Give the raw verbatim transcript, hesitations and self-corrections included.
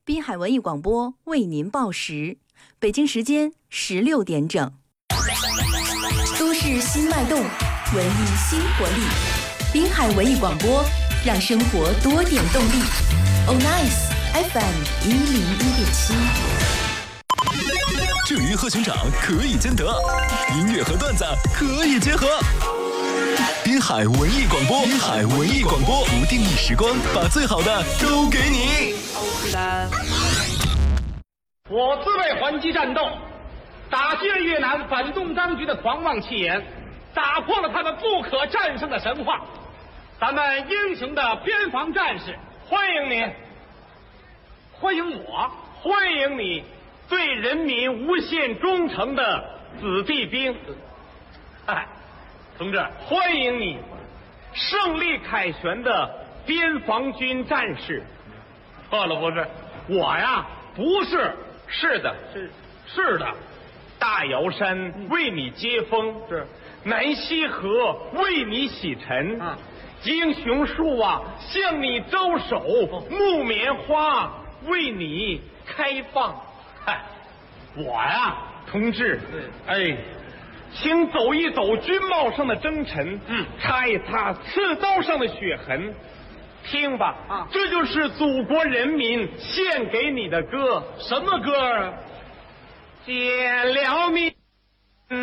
滨海文艺广播为您报时，北京时间十六点整。都市新脉动，文艺新活力。滨海文艺广播，让生活多点动力。Oh nice F M 一零一点七。 至于和寻找可以兼得，音乐和段子可以结合。滨海文艺广播，滨海文艺广播，不定义时光，把最好的都给你。 我自卫还击战斗，打击了越南反动当局的狂妄气焰，打破了他们不可战胜的神话。咱们英雄的边防战士，欢迎你，欢迎我，欢迎你，对人民无限忠诚的子弟兵。哎，同志，欢迎你，胜利凯旋的边防军战士。错了，不是我呀，不是，是的，是是的。大瑶山为你接风，是南溪河为你洗尘，啊，英雄树啊向你招手，木棉花为你开放。嗨，我呀，同志，哎，请走一走军帽上的征尘，嗯，擦一擦刺刀上的血痕。听吧，啊，这就是祖国人民献给你的歌。什么歌啊？见了你。